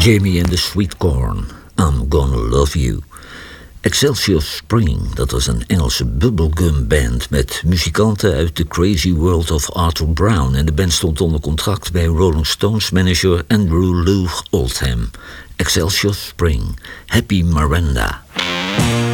Jamie and the Sweet Corn, I'm Gonna Love You. Excelsior Spring, dat was een Engelse bubblegum band met muzikanten uit The Crazy World of Arthur Brown. En de band stond onder contract bij Rolling Stones manager Andrew Loog Oldham. Excelsior Spring, Happy Miranda.